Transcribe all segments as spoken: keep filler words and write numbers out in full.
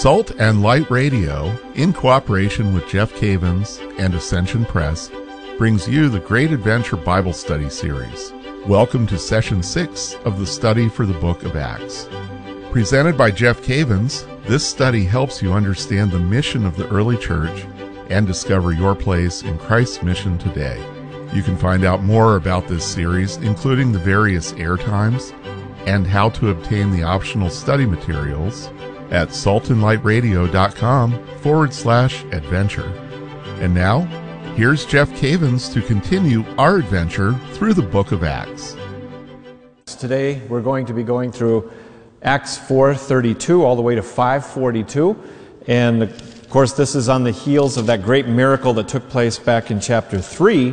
Salt and Light Radio, in cooperation with Jeff Cavins and Ascension Press, brings you the Great Adventure Bible Study Series. Welcome to Session six of the study for the Book of Acts. Presented by Jeff Cavins, this study helps you understand the mission of the early church and discover your place in Christ's mission today. You can find out more about this series, including the various air times and how to obtain the optional study materials, at saltandlightradio.com forward slash adventure. And now, here's Jeff Cavins to continue our adventure through the book of Acts. Today, we're going to be going through Acts four thirty-two all the way to five forty-two. And of course, this is on the heels of that great miracle that took place back in chapter three,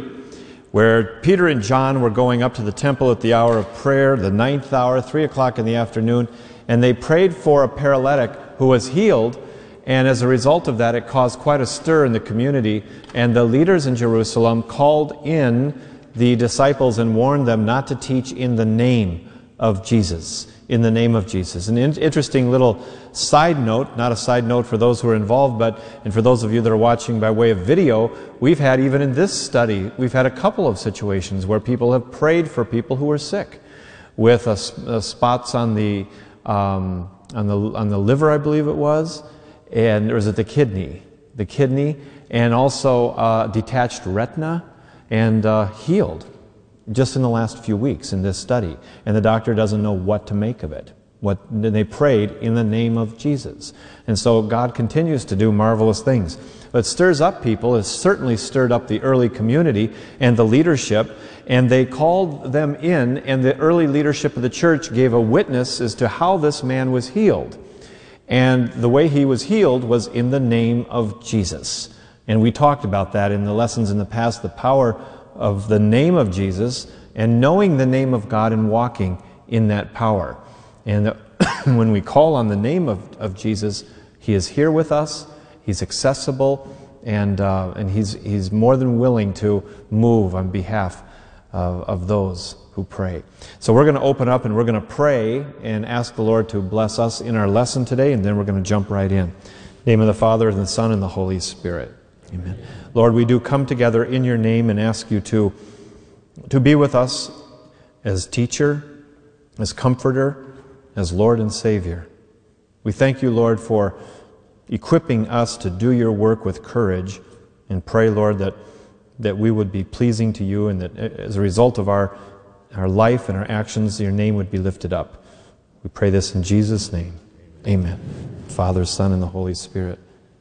where Peter and John were going up to the temple at the hour of prayer, the ninth hour, three o'clock in the afternoon, and they prayed for a paralytic who was healed, and as a result of that, it caused quite a stir in the community, and the leaders in Jerusalem called in the disciples and warned them not to teach in the name of Jesus, in the name of Jesus. An in- interesting little side note, not a side note for those who are involved, but and for those of you that are watching by way of video, we've had, even in this study, we've had a couple of situations where people have prayed for people who are sick with a, a spots on the um, on the on the liver, I believe it was, and or is it the kidney, the kidney, and also uh, detached retina, and uh, healed just in the last few weeks in this study, and the doctor doesn't know what to make of it. What they prayed in the name of Jesus, and so God continues to do marvelous things. But stirs up people. It certainly stirred up the early community and the leadership, and they called them in, and the early leadership of the church gave a witness as to how this man was healed. And the way he was healed was in the name of Jesus. And we talked about that in the lessons in the past, the power of the name of Jesus and knowing the name of God and walking in that power. And when we call on the name of, of Jesus, He is here with us, He's accessible, and uh, and he's, he's more than willing to move on behalf of, of those who pray. So we're going to open up and we're going to pray and ask the Lord to bless us in our lesson today, and then we're going to jump right in. In the name of the Father, and the Son, and the Holy Spirit. Amen. Lord, we do come together in your name and ask you to, to be with us as teacher, as comforter, as Lord and Savior. We thank you, Lord, for equipping us to do your work with courage, and pray, Lord, that, that we would be pleasing to you, and that as a result of our, our life and our actions, your name would be lifted up. We pray this in Jesus' name. Amen. Father, Son, and the Holy Spirit.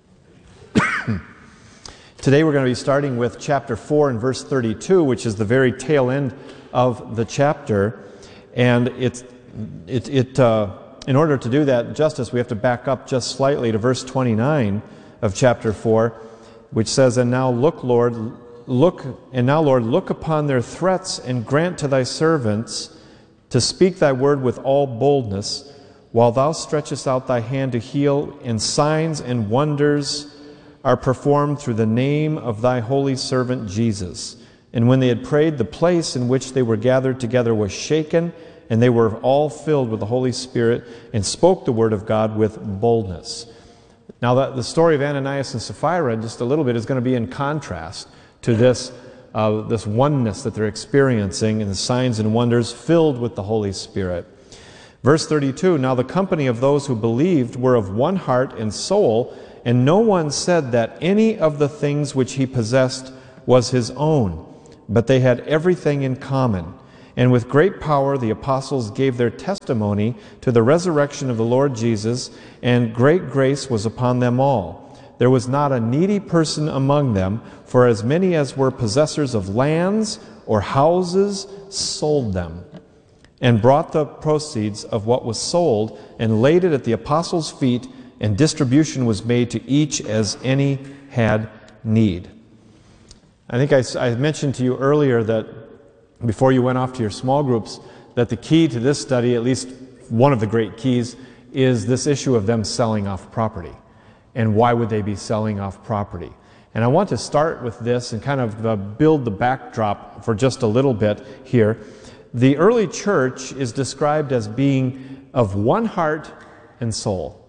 Today we're going to be starting with chapter four and verse thirty-two, which is the very tail end of the chapter. And it's, it, it, uh, in order to do that justice, we have to back up just slightly to verse twenty-nine of chapter four, which says, And now look, Lord, look, and now, Lord, look upon their threats, and grant to thy servants to speak thy word with all boldness, while thou stretchest out thy hand to heal, and signs and wonders are performed through the name of thy holy servant Jesus. And when they had prayed, the place in which they were gathered together was shaken, and they were all filled with the Holy Spirit, and spoke the word of God with boldness. Now, the, the story of Ananias and Sapphira, just a little bit, is going to be in contrast to this, uh, this oneness that they're experiencing, and the signs and wonders filled with the Holy Spirit. Verse thirty-two, Now the company of those who believed were of one heart and soul, and no one said that any of the things which he possessed was his own, but they had everything in common. And with great power the apostles gave their testimony to the resurrection of the Lord Jesus, and great grace was upon them all. There was not a needy person among them, for as many as were possessors of lands or houses sold them, and brought the proceeds of what was sold, and laid it at the apostles' feet, and distribution was made to each as any had need. I think I, I mentioned to you earlier that before you went off to your small groups, that the key to this study, at least one of the great keys, is this issue of them selling off property. And why would they be selling off property? And I want to start with this and kind of uh, build the backdrop for just a little bit here. The early church is described as being of one heart and soul.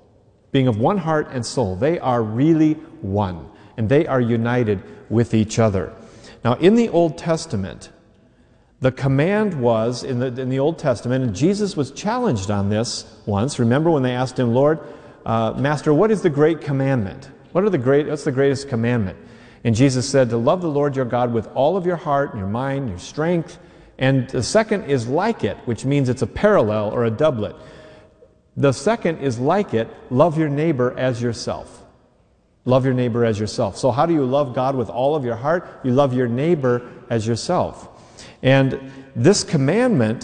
being of one heart and soul. They are really one, and they are united with each other. Now, in the Old Testament, the command was, in the, in the Old Testament, and Jesus was challenged on this once. Remember when they asked him, Lord, uh, Master, what is the great commandment? What are the great, what's the greatest commandment? And Jesus said to love the Lord your God with all of your heart, your mind, your strength. And the second is like it, which means it's a parallel or a doublet. The second is like it, love your neighbor as yourself. Love your neighbor as yourself. So how do you love God with all of your heart? You love your neighbor as yourself. And this commandment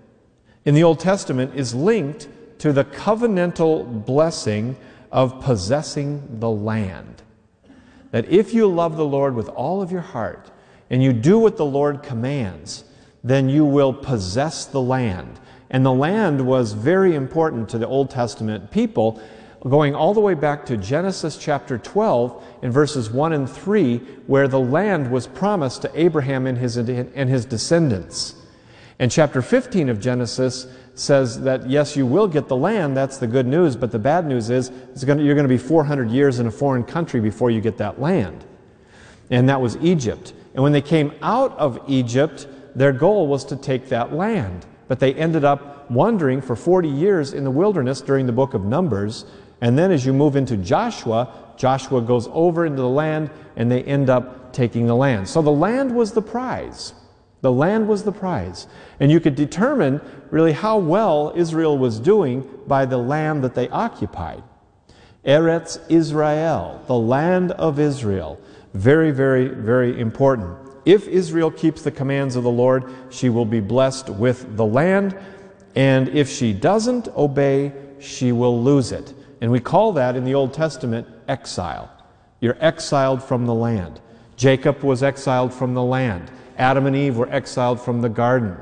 in the Old Testament is linked to the covenantal blessing of possessing the land. That if you love the Lord with all of your heart and you do what the Lord commands, then you will possess the land. And the land was very important to the Old Testament people, going all the way back to Genesis chapter twelve in verses one and three, where the land was promised to Abraham and his, and his descendants. And chapter fifteen of Genesis says that, yes, you will get the land, that's the good news, but the bad news is it's going to, you're going to be four hundred years in a foreign country before you get that land. And that was Egypt. And when they came out of Egypt, their goal was to take that land. But they ended up wandering for forty years in the wilderness during the book of Numbers. And then as you move into Joshua, Joshua goes over into the land and they end up taking the land. So the land was the prize. The land was the prize. And you could determine really how well Israel was doing by the land that they occupied. Eretz Israel, the land of Israel. Very, very, very important. If Israel keeps the commands of the Lord, she will be blessed with the land. And if she doesn't obey, she will lose it. And we call that in the Old Testament exile. You're exiled from the land. Jacob was exiled from the land. Adam and Eve were exiled from the garden.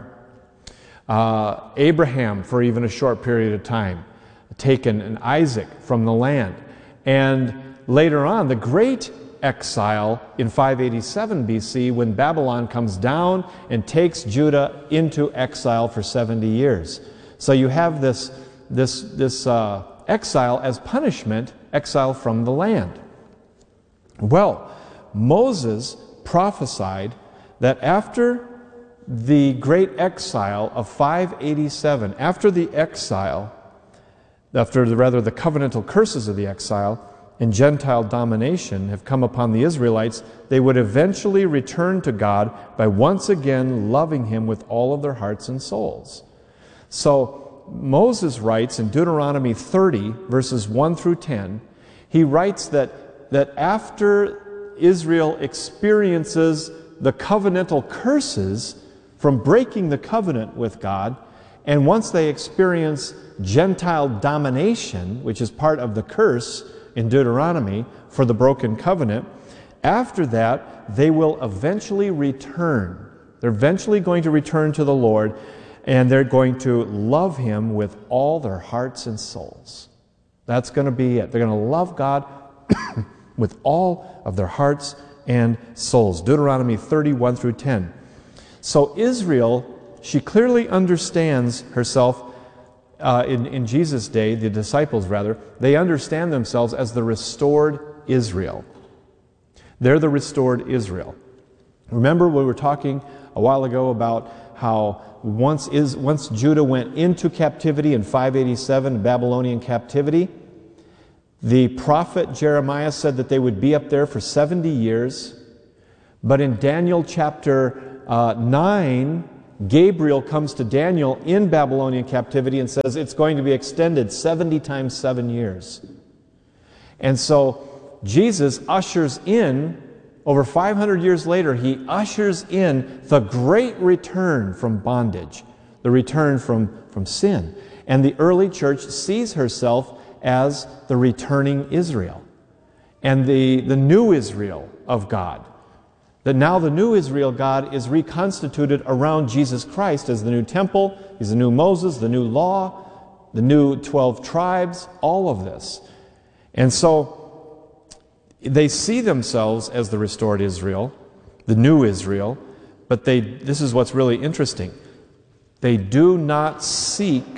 Uh, Abraham, for even a short period of time, taken, and Isaac from the land. And later on, the great exile in five eighty-seven B C, when Babylon comes down and takes Judah into exile for seventy years. So you have this, this, this uh, exile as punishment, exile from the land. Well, Moses prophesied that after the great exile of five eighty-seven, after the exile, after the, rather the covenantal curses of the exile and Gentile domination have come upon the Israelites, they would eventually return to God by once again loving Him with all of their hearts and souls. So Moses writes in Deuteronomy thirty, verses one through ten, he writes that, that after Israel experiences the covenantal curses from breaking the covenant with God, and once they experience Gentile domination, which is part of the curse in Deuteronomy for the broken covenant, after that they will eventually return. They're eventually going to return to the Lord, and they're going to love Him with all their hearts and souls. That's going to be it. They're going to love God with all of their hearts and souls. Deuteronomy thirty, one through ten. So Israel, she clearly understands herself uh, in, in Jesus' day, the disciples rather, they understand themselves as the restored Israel. They're the restored Israel. Remember we were talking a while ago about how once, is, once Judah went into captivity in five eighty-seven, Babylonian captivity, the prophet Jeremiah said that they would be up there for seventy years. But in Daniel chapter uh, nine, Gabriel comes to Daniel in Babylonian captivity and says it's going to be extended seventy times seven years. And so Jesus ushers in, over five hundred years later, He ushers in the great return from bondage, the return from, from sin. And the early church sees herself as the returning Israel and the, the new Israel of God. That now the new Israel God is reconstituted around Jesus Christ as the new temple, He's the new Moses, the new law, the new twelve tribes, all of this. And so they see themselves as the restored Israel, the new Israel, but they, this is what's really interesting. They do not seek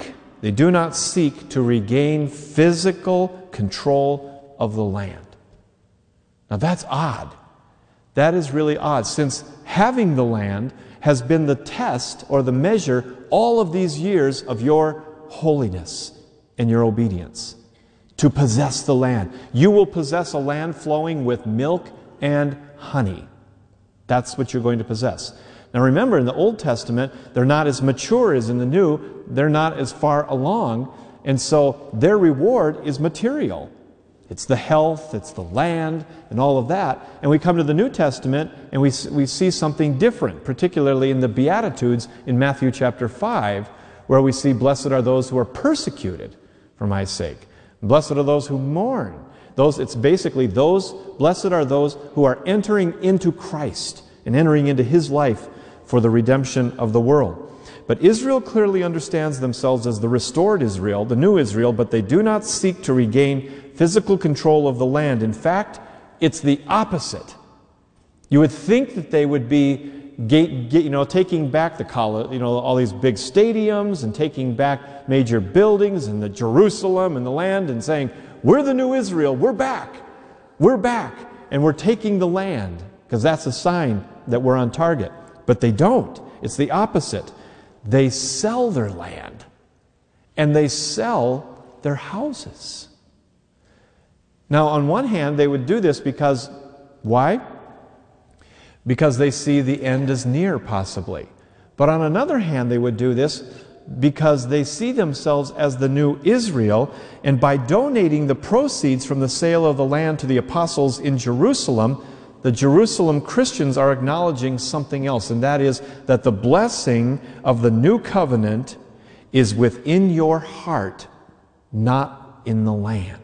They do not seek to regain physical control of the land. Now that's odd. That is really odd, since having the land has been the test or the measure all of these years of your holiness and your obedience. To possess the land. You will possess a land flowing with milk and honey. That's what you're going to possess. Now remember, in the Old Testament, they're not as mature as in the New. They're not as far along. And so their reward is material. It's the health, it's the land, and all of that. And we come to the New Testament, and we, we see something different, particularly in the Beatitudes in Matthew chapter five, where we see, blessed are those who are persecuted for my sake. Blessed are those who mourn. Those, it's basically those, blessed are those who are entering into Christ and entering into His life for the redemption of the world. But Israel clearly understands themselves as the restored Israel, the new Israel, but they do not seek to regain physical control of the land. In fact, it's the opposite. You would think that they would be Get, get, you know, taking back the college, you know, all these big stadiums and taking back major buildings and the Jerusalem and the land and saying, we're the new Israel, we're back, we're back, and we're taking the land, because that's a sign that we're on target. But they don't. It's the opposite. They sell their land and they sell their houses. Now, on one hand, they would do this because, why? Because they see the end is near, possibly. But on another hand, they would do this because they see themselves as the new Israel, and by donating the proceeds from the sale of the land to the apostles in Jerusalem, the Jerusalem Christians are acknowledging something else, and that is that the blessing of the new covenant is within your heart, not in the land.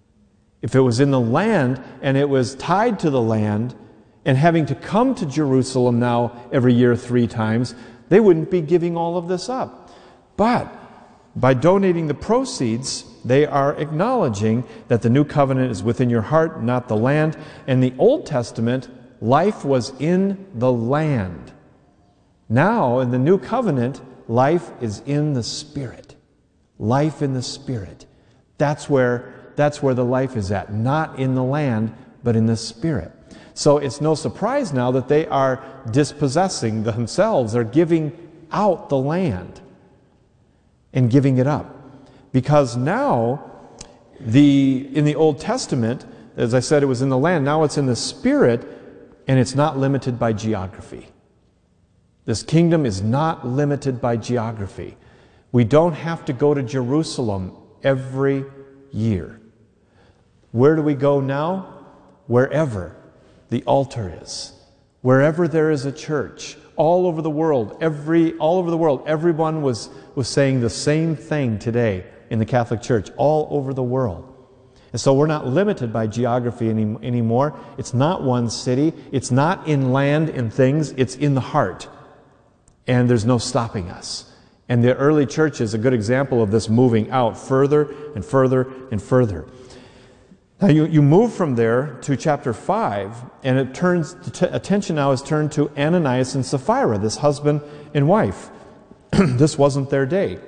If it was in the land and it was tied to the land, and having to come to Jerusalem now every year three times, they wouldn't be giving all of this up. But by donating the proceeds, they are acknowledging that the new covenant is within your heart, not the land. In the Old Testament, life was in the land. Now, in the new covenant, life is in the Spirit. Life in the Spirit. That's where, that's where the life is at. Not in the land, but in the Spirit. So it's no surprise now that they are dispossessing themselves. They're giving out the land and giving it up. Because now, the in the Old Testament, as I said, it was in the land. Now it's in the Spirit, and it's not limited by geography. This kingdom is not limited by geography. We don't have to go to Jerusalem every year. Where do we go now? Wherever the altar is, wherever there is a church, all over the world, every all over the world, everyone was was saying the same thing today in the Catholic Church, all over the world. And so we're not limited by geography any, anymore. It's not one city. It's not in land and things. It's in the heart. And there's no stopping us. And the early church is a good example of this moving out further and further and further. Now you, you move from there to chapter five, and it turns, t- attention now is turned to Ananias and Sapphira, this husband and wife. This wasn't their day.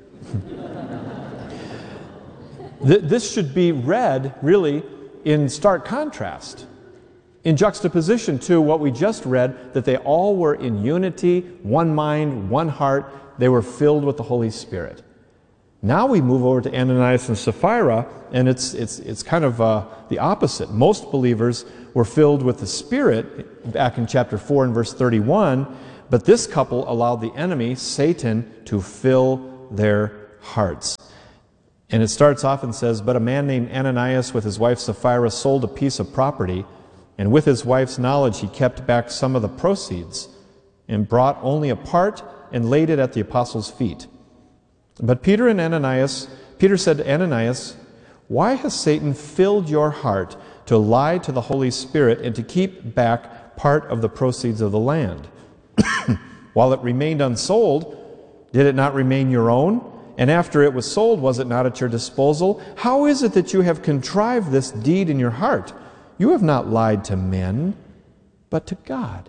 Th- this should be read, really, in stark contrast, in juxtaposition to what we just read, that they all were in unity, one mind, one heart. They were filled with the Holy Spirit. Now we move over to Ananias and Sapphira, and it's it's it's kind of uh, the opposite. Most believers were filled with the Spirit back in chapter four and verse thirty-one, but this couple allowed the enemy, Satan, to fill their hearts. And it starts off and says, "But a man named Ananias with his wife Sapphira sold a piece of property, and with his wife's knowledge he kept back some of the proceeds, and brought only a part and laid it at the apostles' feet. But Peter and Ananias, Peter said to Ananias, 'Why has Satan filled your heart to lie to the Holy Spirit and to keep back part of the proceeds of the land? While it remained unsold, did it not remain your own? And after it was sold, was it not at your disposal? How is it that you have contrived this deed in your heart? You have not lied to men, but to God.'"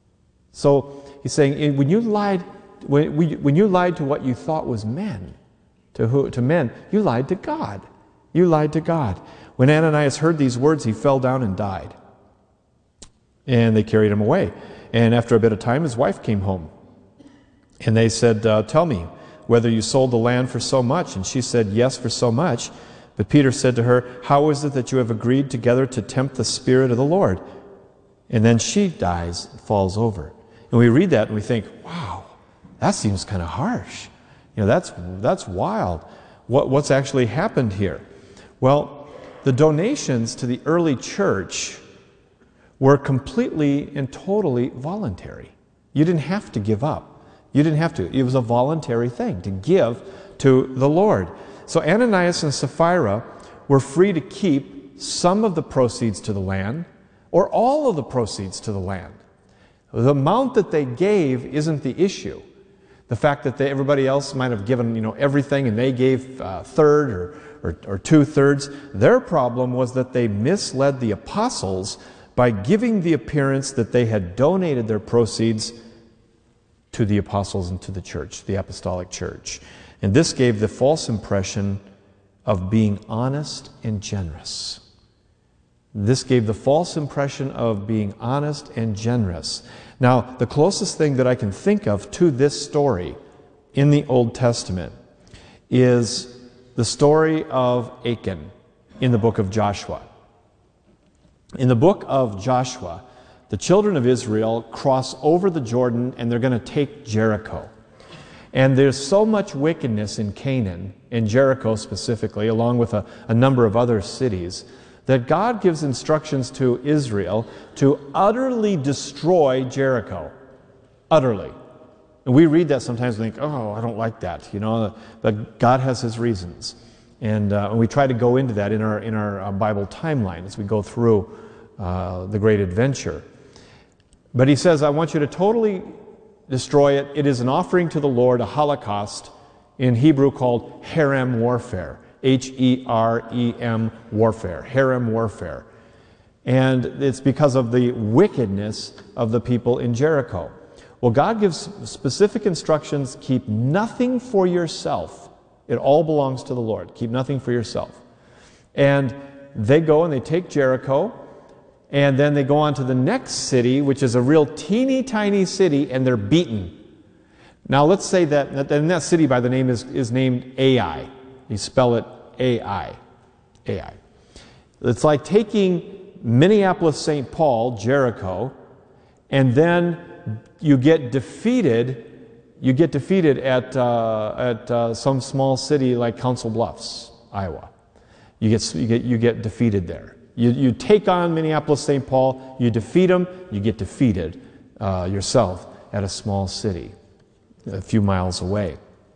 So he's saying, when you lied, when, when you lied to what you thought was men, To who? To men. You lied to God. You lied to God. When Ananias heard these words, he fell down and died. And they carried him away. And after a bit of time, his wife came home. And they said, uh, tell me whether you sold the land for so much. And she said, yes, for so much. But Peter said to her, how is it that you have agreed together to tempt the Spirit of the Lord? And then she dies and falls over. And we read that and we think, wow, that seems kind of harsh. You know, that's, that's wild. What, what's actually happened here? Well, the donations to the early church were completely and totally voluntary. You didn't have to give up. You didn't have to. It was a voluntary thing to give to the Lord. So Ananias and Sapphira were free to keep some of the proceeds to the land or all of the proceeds to the land. The amount that they gave isn't the issue. The fact that they, everybody else might have given, you know, everything and they gave a third or, or, or two-thirds, their problem was that they misled the apostles by giving the appearance that they had donated their proceeds to the apostles and to the church, the apostolic church. And this gave the false impression of being honest and generous. This gave the false impression of being honest and generous. Now, the closest thing that I can think of to this story in the Old Testament is the story of Achan in the book of Joshua. In the book of Joshua, the children of Israel cross over the Jordan and they're going to take Jericho. And there's so much wickedness in Canaan, in Jericho specifically, along with a, a number of other cities, that God gives instructions to Israel to utterly destroy Jericho. Utterly. And we read that sometimes and think, oh, I don't like that, you know, but God has His reasons. And, uh, and we try to go into that in our, in our uh, Bible timeline as we go through uh, the great adventure. But He says, I want you to totally destroy it. It is an offering to the Lord, a holocaust, in Hebrew called herem warfare. H E R E M warfare, herem warfare. And it's because of the wickedness of the people in Jericho. Well, God gives specific instructions, keep nothing for yourself. It all belongs to the Lord. Keep nothing for yourself. And they go and they take Jericho, and then they go on to the next city, which is a real teeny tiny city, and they're beaten. Now let's say that, and that city by the name is, is named Ai. You spell it A I. A I. It's like taking Minneapolis, Saint Paul, Jericho, and then you get defeated, you get defeated at, uh, at uh, some small city like Council Bluffs, Iowa. You get, you get, you get defeated there. You, you take on Minneapolis, Saint Paul, you defeat them, you get defeated uh, yourself at a small city a few miles away.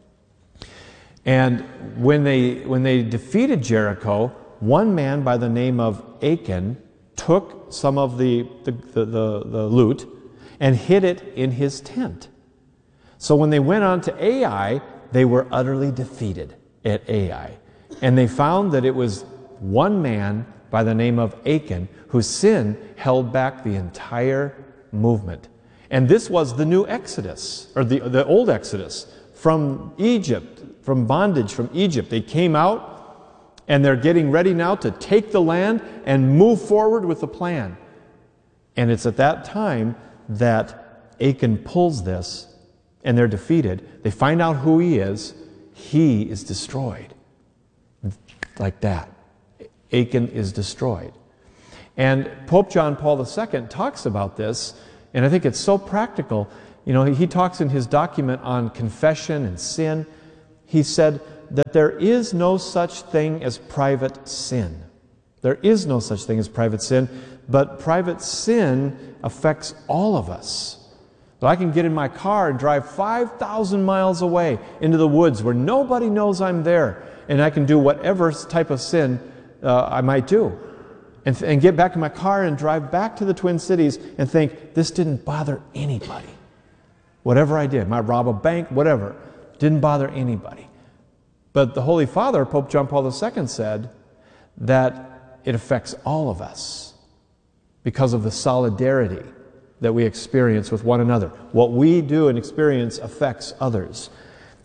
And when they, when they defeated Jericho, one man by the name of Achan took some of the, the, the, the, the loot and hid it in his tent. So when they went on to Ai, they were utterly defeated at Ai. And they found that it was one man by the name of Achan whose sin held back the entire movement. And this was the new Exodus, or the, the old Exodus, from Egypt, from bondage from Egypt. They came out and they're getting ready now to take the land and move forward with the plan. And it's at that time that Achan pulls this and they're defeated. They find out who he is. He is destroyed. Like that. Achan is destroyed. And Pope John Paul the Second talks about this, and I think it's so practical. You know, he, he talks in his document on confession and sin. He said that there is no such thing as private sin. There is no such thing as private sin, but private sin affects all of us. So I can get in my car and drive five thousand miles away into the woods where nobody knows I'm there, and I can do whatever type of sin uh, I might do. And, and get back in my car and drive back to the Twin Cities and think, this didn't bother anybody. Whatever I did, might rob a bank, whatever, didn't bother anybody. But the Holy Father, Pope John Paul the Second, said that it affects all of us because of the solidarity that we experience with one another. What we do and experience affects others.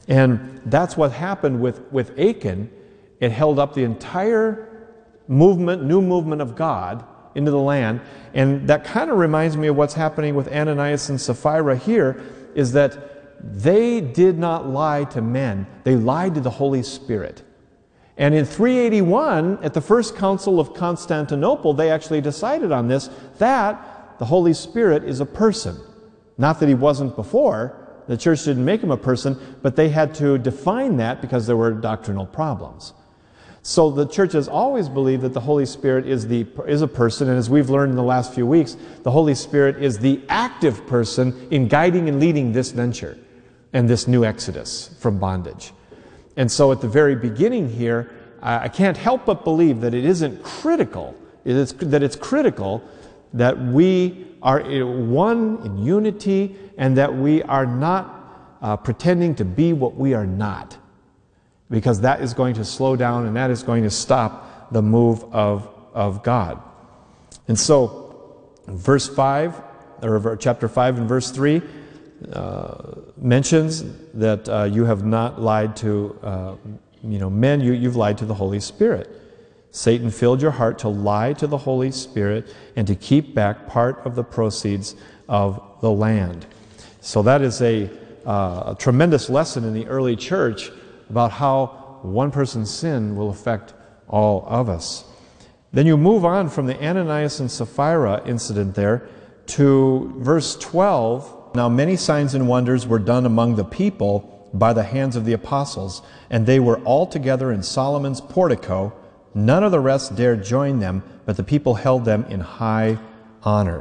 And that's what happened with, with Achan. It held up the entire movement, new movement of God into the land. And that kind of reminds me of what's happening with Ananias and Sapphira here, is that they did not lie to men. They lied to the Holy Spirit. And in three eighty-one, at the First Council of Constantinople, they actually decided on this, that the Holy Spirit is a person. Not that he wasn't before. The church didn't make him a person, but they had to define that because there were doctrinal problems. So the church has always believed that the Holy Spirit is, the, is a person, and as we've learned in the last few weeks, the Holy Spirit is the active person in guiding and leading this venture and this new exodus from bondage. And so at the very beginning here, I can't help but believe that it isn't critical, it is, that it's critical that we are one in unity and that we are not uh, pretending to be what we are not. Because that is going to slow down and that is going to stop the move of, of God. And so, verse five, or chapter five and verse three, uh, mentions that uh, you have not lied to uh, you know, men, you, you've lied to the Holy Spirit. Satan filled your heart to lie to the Holy Spirit and to keep back part of the proceeds of the land. So that is a, uh, a tremendous lesson in the early church about how one person's sin will affect all of us. Then you move on from the Ananias and Sapphira incident there to verse twelve. Now many signs and wonders were done among the people by the hands of the apostles, and they were all together in Solomon's portico. None of the rest dared join them, but the people held them in high honor.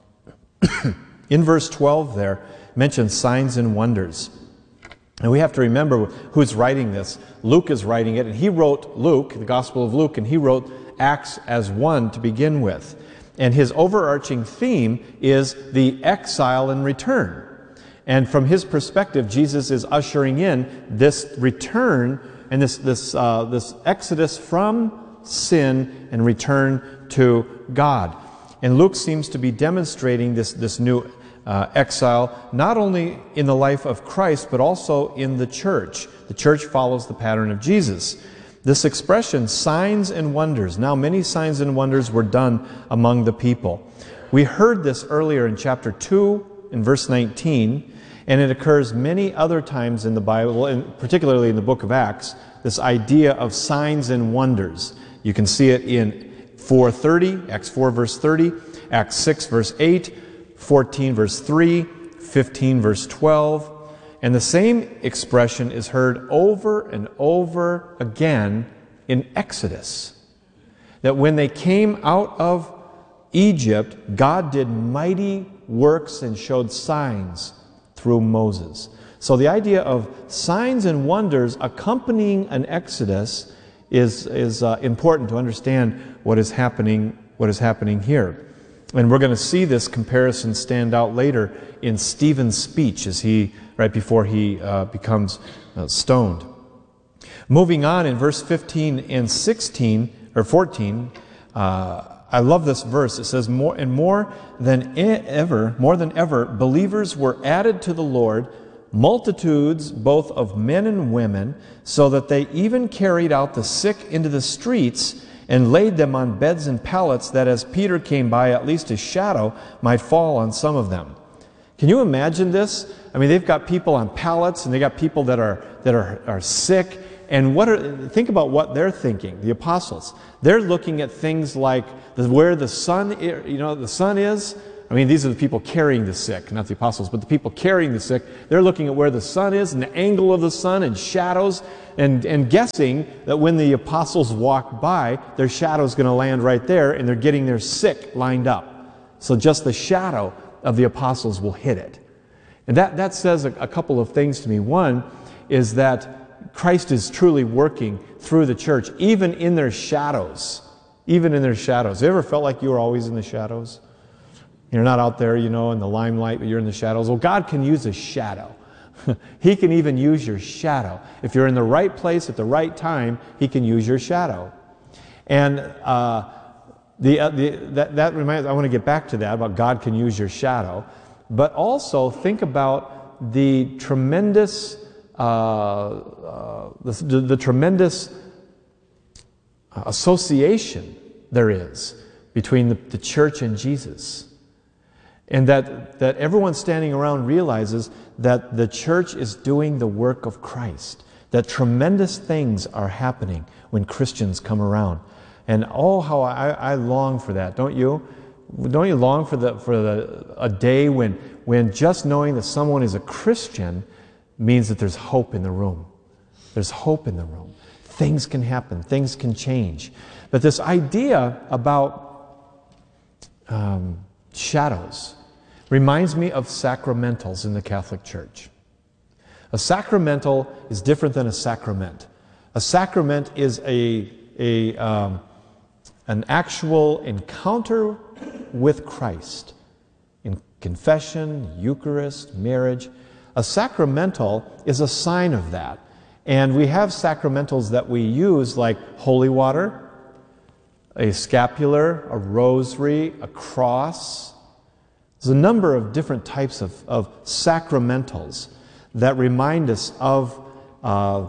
In verse twelve there, mentions signs and wonders. And we have to remember who's writing this. Luke is writing it, and he wrote Luke, the Gospel of Luke, and he wrote Acts as one to begin with. And his overarching theme is the exile and return. And from his perspective, Jesus is ushering in this return and this, this, uh, this exodus from sin and return to God. And Luke seems to be demonstrating this, this new Uh, exile, not only in the life of Christ, but also in the church. The church follows the pattern of Jesus. This expression, signs and wonders, now many signs and wonders were done among the people. We heard this earlier in chapter two, in verse nineteen, and it occurs many other times in the Bible, and particularly in the book of Acts, this idea of signs and wonders. You can see it in four thirty, Acts four verse thirty, Acts six verse eight, fourteen verse three, fifteen verse twelve, and the same expression is heard over and over again in Exodus. That when they came out of Egypt, God did mighty works and showed signs through Moses. So the idea of signs and wonders accompanying an Exodus is, is uh, important to understand what is happening, what is happening here. And we're going to see this comparison stand out later in Stephen's speech as he, right before he uh, becomes uh, stoned. Moving on in verse fifteen and sixteen, or fourteen, uh, I love this verse. It says, more and more than ever, more than ever, believers were added to the Lord, multitudes both of men and women, so that they even carried out the sick into the streets and laid them on beds and pallets, that as Peter came by, at least a shadow might fall on some of them. Can you imagine this? I mean, they've got people on pallets, and they got people that are that are, are sick. And what are, think about what they're thinking, the apostles. They're looking at things like the, where the sun, you know, the sun is. I mean, these are the people carrying the sick, not the apostles, but the people carrying the sick. They're looking at where the sun is and the angle of the sun and shadows, and, and guessing that when the apostles walk by, their shadow's going to land right there, and they're getting their sick lined up. So just the shadow of the apostles will hit it. And that, that says a, a couple of things to me. One is that Christ is truly working through the church, even in their shadows. Even in their shadows. Have you ever felt like you were always in the shadows? You're not out there, you know, in the limelight, but you're in the shadows. Well, God can use a shadow. He can even use your shadow. If you're in the right place at the right time, He can use your shadow. And uh, the, uh, the, that, that reminds, I want to get back to that, about God can use your shadow. But also think about the tremendous uh, the, the, the tremendous association there is between the, the church and Jesus. And that, that everyone standing around realizes that the church is doing the work of Christ, that tremendous things are happening when Christians come around. And oh, how I, I long for that, don't you? Don't you long for the for the a day when when just knowing that someone is a Christian means that there's hope in the room. There's hope in the room. Things can happen. Things can change. But this idea about um, shadows reminds me of sacramentals in the Catholic Church. A sacramental is different than a sacrament. A sacrament is a a um, an actual encounter with Christ in confession, Eucharist, marriage. A sacramental is a sign of that. And we have sacramentals that we use like holy water, a scapular, a rosary, a cross. There's a number of different types of, of sacramentals that remind us of uh,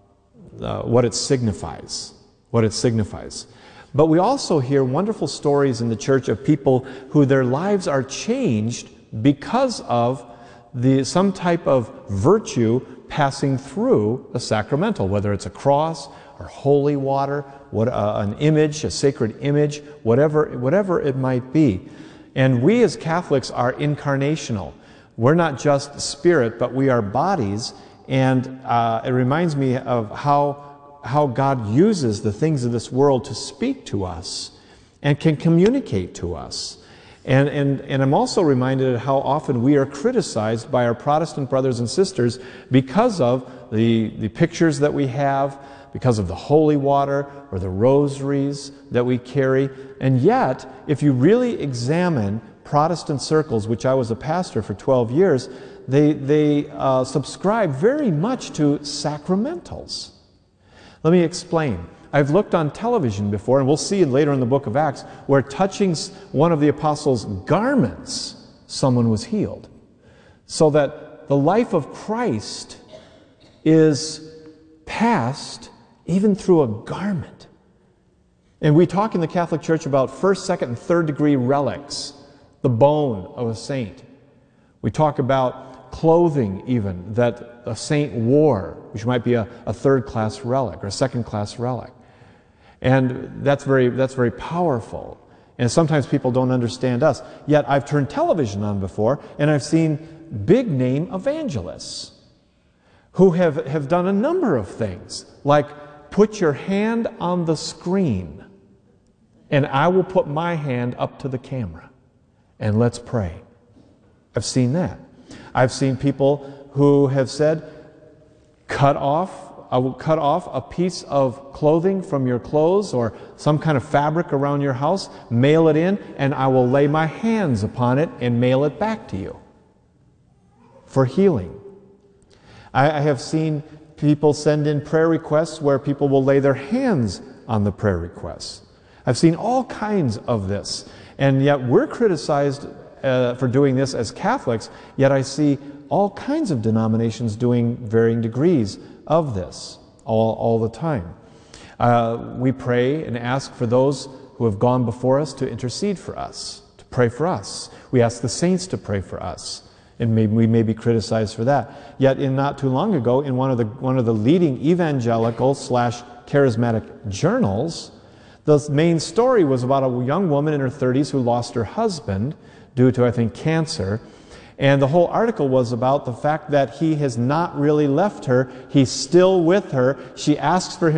uh, what it signifies, what it signifies. But we also hear wonderful stories in the church of people who their lives are changed because of the, some type of virtue passing through a sacramental, whether it's a cross or holy water, what, uh, an image, a sacred image, whatever, whatever it might be. And we as Catholics are incarnational. We're not just spirit, but we are bodies. And uh, it reminds me of how how God uses the things of this world to speak to us and can communicate to us. And, and, and I'm also reminded of how often we are criticized by our Protestant brothers and sisters because of the, the pictures that we have, because of the holy water or the rosaries that we carry. And yet, if you really examine Protestant circles, which I was a pastor for twelve years, they, they uh, subscribe very much to sacramentals. Let me explain. I've looked on television before, and we'll see later in the book of Acts, where touching one of the apostles' garments, someone was healed. So that the life of Christ is passed even through a garment. And we talk in the Catholic Church about first, second, and third degree relics, the bone of a saint. We talk about clothing even that a saint wore, which might be a, a third-class relic or a second-class relic. And that's very, that's very powerful. And sometimes people don't understand us. Yet I've turned television on before, and I've seen big-name evangelists who have, have done a number of things, like put your hand on the screen, and I will put my hand up to the camera, and let's pray. I've seen that. I've seen people who have said, cut off, I will cut off a piece of clothing from your clothes or some kind of fabric around your house, mail it in, and I will lay my hands upon it and mail it back to you for healing. I, I have seen people send in prayer requests where people will lay their hands on the prayer requests. I've seen all kinds of this, and yet we're criticized Uh, for doing this as Catholics, yet I see all kinds of denominations doing varying degrees of this all, all the time. Uh, we pray and ask for those who have gone before us to intercede for us, to pray for us. We ask the saints to pray for us, and maybe we may be criticized for that. Yet in not too long ago, in one of the, one of the leading evangelical slash charismatic journals, the main story was about a young woman in her thirties who lost her husband due to, I think, cancer. And the whole article was about the fact that he has not really left her. He's still with her. She asks for him